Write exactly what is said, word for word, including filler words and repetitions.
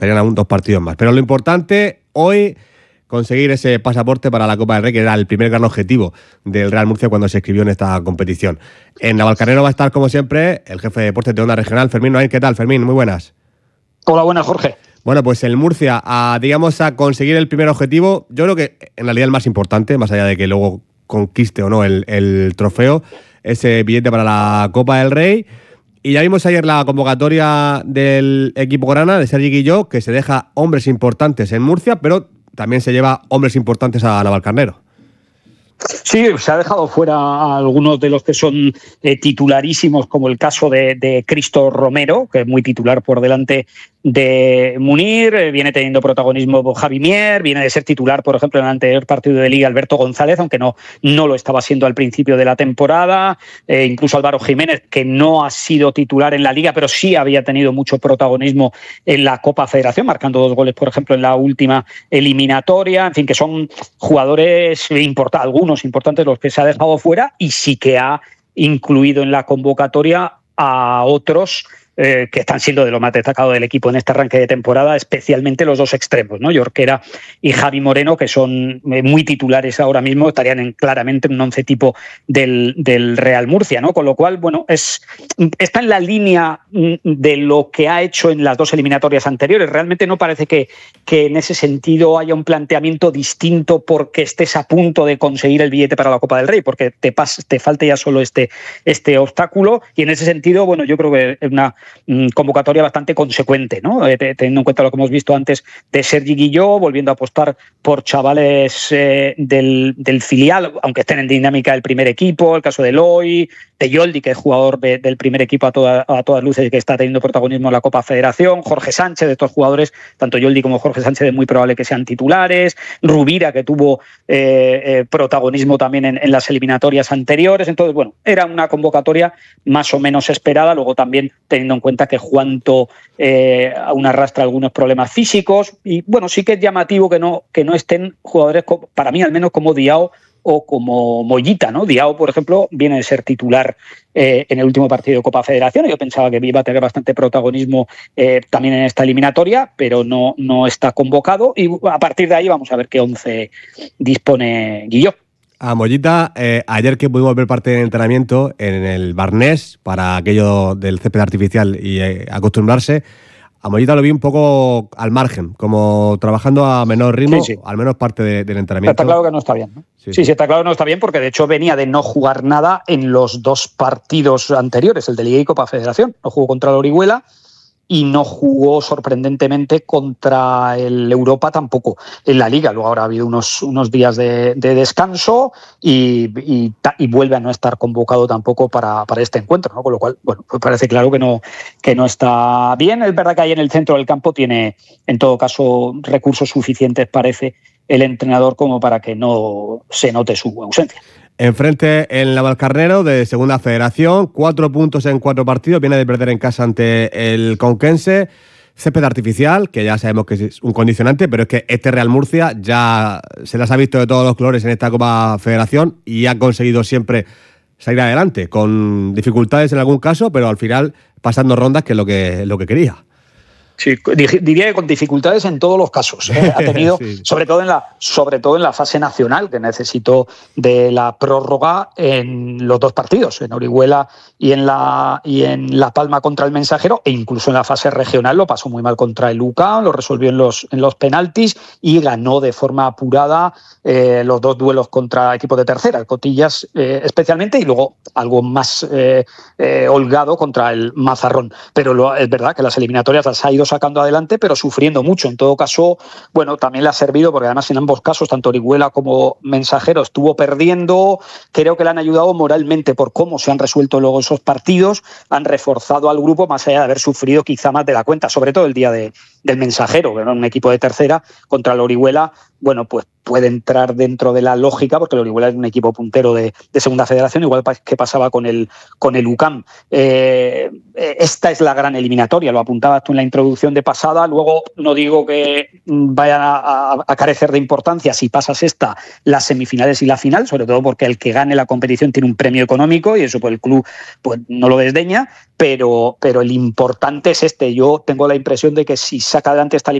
tenían aún dos partidos más. Pero lo importante hoy, conseguir ese pasaporte para la Copa del Rey, que era el primer gran objetivo del Real Murcia cuando se inscribió en esta competición. En Navalcarnero va a estar, como siempre, el jefe de deportes de Onda Regional, Fermín Noain. ¿Qué tal, Fermín? Muy buenas. Hola, buenas, Jorge. Bueno, pues el Murcia, a, digamos, a conseguir el primer objetivo, yo creo que en realidad el más importante, más allá de que luego conquiste o no el, el trofeo, ese billete para la Copa del Rey. Y ya vimos ayer la convocatoria del equipo grana, de Sergi Guilló, que se deja hombres importantes en Murcia, pero también se lleva hombres importantes a Navalcarnero. Sí, se ha dejado fuera a algunos de los que son eh, titularísimos, como el caso de, de Cristo Romero, que es muy titular por delante de Munir, eh, viene teniendo protagonismo Javi Mier, viene de ser titular, por ejemplo, en el anterior partido de Liga Alberto González, aunque no, no lo estaba siendo al principio de la temporada, eh, incluso Álvaro Jiménez, que no ha sido titular en la Liga, pero sí había tenido mucho protagonismo en la Copa Federación, marcando dos goles, por ejemplo, en la última eliminatoria, en fin, que son jugadores importantes, algunos importantes los que se ha dejado fuera, y sí que ha incluido en la convocatoria a otros eh, que están siendo de lo más destacado del equipo en este arranque de temporada, especialmente los dos extremos, ¿no? Jorquera y Javi Moreno, que son eh, muy titulares ahora mismo, estarían en, claramente en un once tipo del, del Real Murcia, ¿no? Con lo cual, bueno, es, está en la línea de lo que ha hecho en las dos eliminatorias anteriores. Realmente no parece que, que en ese sentido haya un planteamiento distinto porque estés a punto de conseguir el billete para la Copa del Rey, porque te, pas, te falta ya solo este, este obstáculo, y en ese sentido, bueno, yo creo que es una convocatoria bastante consecuente, ¿no? Eh, teniendo en cuenta lo que hemos visto antes de Sergi Guilló, volviendo a apostar por chavales eh, del, del filial, aunque estén en dinámica del primer equipo, el caso de Eloy, de Yoldi, que es jugador de, del primer equipo a, toda, a todas luces y que está teniendo protagonismo en la Copa Federación, Jorge Sánchez, de estos jugadores, tanto Yoldi como Jorge Sánchez es muy probable que sean titulares, Rubira, que tuvo eh, eh, protagonismo también en, en las eliminatorias anteriores. Entonces, bueno, era una convocatoria más o menos esperada, luego también teniendo en cuenta que Juanto eh, aún arrastra algunos problemas físicos, y bueno, sí que es llamativo que no, que no estén jugadores, como, para mí al menos, como Diao o como Mollita, ¿no? Diao, por ejemplo, viene de ser titular eh, en el último partido de Copa Federación. Yo pensaba que iba a tener bastante protagonismo eh, también en esta eliminatoria, pero no, no está convocado, y a partir de ahí vamos a ver qué once dispone Guilló. A Mollita, eh, ayer que pudimos ver parte del entrenamiento en el Barnés para aquello del césped artificial y eh, acostumbrarse, a Mollita lo vi un poco al margen, como trabajando a menor ritmo, sí, sí. Al menos parte de, del entrenamiento. Está claro que no está bien, ¿no? Sí, sí, sí, sí, está claro que no está bien, porque de hecho venía de no jugar nada en los dos partidos anteriores, el de Liga y Copa Federación. No jugó contra el Orihuela y no jugó sorprendentemente contra el Europa tampoco en la Liga. Luego ahora ha habido unos, unos días de, de descanso y, y, y vuelve a no estar convocado tampoco para, para este encuentro, ¿no? Con lo cual, bueno, pues parece claro que no, que no está bien. Es verdad que ahí en el centro del campo tiene, en todo caso, recursos suficientes, parece, el entrenador como para que no se note su ausencia. Enfrente en Navalcarnero de Segunda Federación, cuatro puntos en cuatro partidos, viene de perder en casa ante el Conquense, césped artificial, que ya sabemos que es un condicionante, pero es que este Real Murcia ya se las ha visto de todos los colores en esta Copa Federación y ha conseguido siempre salir adelante, con dificultades en algún caso, pero al final pasando rondas, que es lo que, lo que quería. Sí, diría que con dificultades en todos los casos. ¿eh? Ha tenido, sí. sobre todo en la, sobre todo en la fase nacional, que necesitó de la prórroga en los dos partidos, en Orihuela y en la y en La Palma contra el Mensajero, e incluso en la fase regional lo pasó muy mal contra el U C A M, lo resolvió en los en los penaltis y ganó de forma apurada eh, los dos duelos contra equipos de tercera, el Cotillas eh, especialmente, y luego algo más eh, eh, holgado contra el Mazarrón. Pero lo, es verdad que las eliminatorias las ha ido sacando adelante, pero sufriendo mucho. En todo caso, bueno, también le ha servido, porque además en ambos casos, tanto Orihuela como Mensajero estuvo perdiendo. Creo que le han ayudado moralmente por cómo se han resuelto luego esos partidos, han reforzado al grupo, más allá de haber sufrido quizá más de la cuenta, sobre todo el día de, del Mensajero, que era un equipo de tercera, contra el Orihuela. Bueno, pues puede entrar dentro de la lógica, porque el Orihuela es un equipo puntero de, de Segunda Federación, igual que pasaba con el, con el U C A M. Eh, esta es la gran eliminatoria, lo apuntabas tú en la introducción de pasada. Luego no digo que vayan a, a, a carecer de importancia si pasas esta, las semifinales y la final, sobre todo porque el que gane la competición tiene un premio económico y eso pues el club pues no lo desdeña, pero, pero el importante es este. Yo tengo la impresión de que si saca adelante esta